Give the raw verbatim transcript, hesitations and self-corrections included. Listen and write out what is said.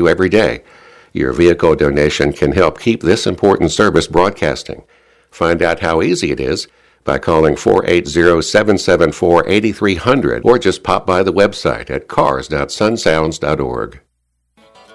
you every day. Your vehicle donation can help keep this important service broadcasting. Find out how easy it is by calling four eight zero, seven seven four, eight three zero zero or just pop by the website at cars dot sun sounds dot org.